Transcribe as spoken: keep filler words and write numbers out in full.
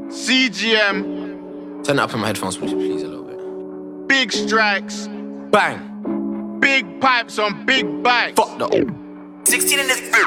C G M. Turn it up in my headphones, would you please, a little bit. Big strikes. Bang. Big pipes on big bikes. Fuck the. sixteen in this.